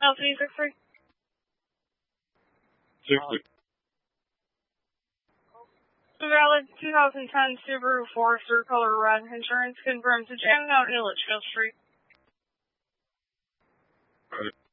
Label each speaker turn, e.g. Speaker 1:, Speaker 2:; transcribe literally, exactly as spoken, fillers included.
Speaker 1: L C six three.
Speaker 2: Six three.
Speaker 1: Valid two thousand ten Subaru Forester, color red. Insurance confirmed to jamming out in Litchfield Street.
Speaker 2: All right.